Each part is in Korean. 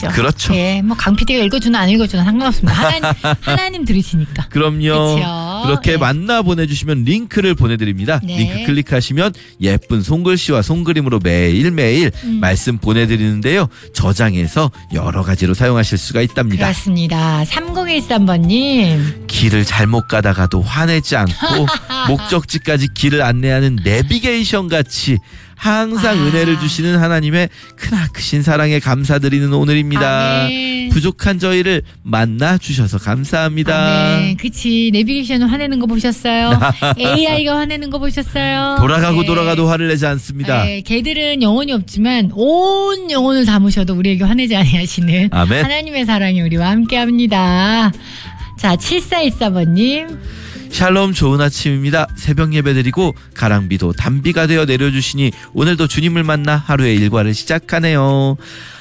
되겠죠. 그렇죠. 예, 뭐 강 PD가 읽어주나 안 읽어주나 상관없습니다. 하나님 들으시니까. 그럼요. 그쵸? 그렇게 네. 만나 보내주시면 링크를 보내드립니다. 네. 링크 클릭하시면 예쁜 손글씨와 손그림으로 매일매일 말씀 보내드리는데요. 저장해서 여러 가지로 사용하실 수가 있답니다. 그렇습니다. 3013번님. 길을 잘못 가다가도 화내지 않고 목적지까지 길을 안내하는 내비게이션 같이 항상 은혜를 주시는 하나님의 크나크신 사랑에 감사드리는 오늘입니다. 아멘. 부족한 저희를 만나 주셔서 감사합니다. 네, 그치. 내비게이션 화내는 거 보셨어요? AI가 화내는 거 보셨어요? 돌아가고 네. 돌아가도 화를 내지 않습니다. 네, 개들은 영혼이 없지만 온 영혼을 담으셔도 우리에게 화내지 아니하시는 아멘. 하나님의 사랑이 우리와 함께합니다. 자, 7414번님. 샬롬, 좋은 아침입니다. 새벽 예배드리고 가랑비도 단비가 되어 내려주시니 오늘도 주님을 만나 하루의 일과를 시작하네요.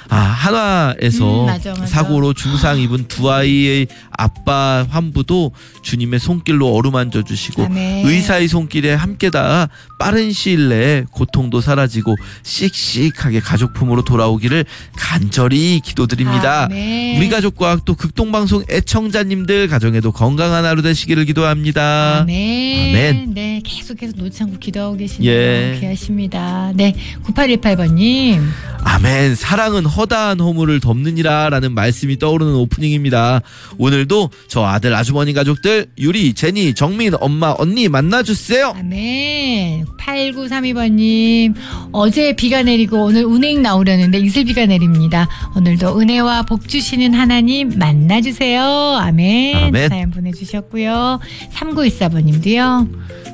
한화에서 맞아. 사고로 중상 입은 두 아이의 아빠 환부도 주님의 손길로 어루만져 주시고 아멘. 의사의 손길에 함께 닿아 빠른 시일 내에 고통도 사라지고 씩씩하게 가족품으로 돌아오기를 간절히 기도드립니다. 아멘. 우리 가족과 또 극동방송 애청자님들 가정에도 건강한 하루 되시기를 기도합니다. 아멘. 아멘. 네, 계속해서 놓지 않고 기도하고 계시네요. 예. 귀하십니다. 네, 9818번님. 아멘. 사랑은 허다한 허물을 덮느니라 라는 말씀이 떠오르는 오프닝입니다. 오늘도 저 아들 아주머니 가족들 유리, 제니, 정민, 엄마, 언니 만나주세요. 아멘. 8932번님. 어제 비가 내리고 오늘 운행 나오려는데 이슬비가 내립니다. 오늘도 은혜와 복 주시는 하나님 만나주세요. 아멘. 아멘. 사연 보내주셨고요. 3914번님도요.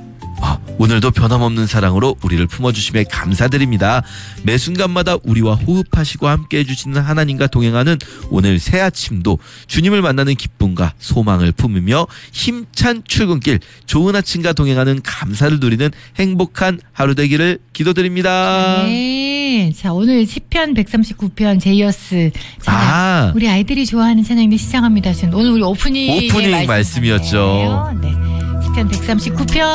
오늘도 변함없는 사랑으로 우리를 품어주심에 감사드립니다. 매 순간마다 우리와 호흡하시고 함께 해주시는 하나님과 동행하는 오늘 새 아침도 주님을 만나는 기쁨과 소망을 품으며 힘찬 출근길, 좋은 아침과 동행하는 감사를 누리는 행복한 하루 되기를 기도드립니다. 네. 자, 오늘 시편 139편 제이어스 찬양. 아. 우리 아이들이 좋아하는 찬양인데 시작합니다. 오늘 우리 오프닝 말씀이었죠. 네. 시편 139편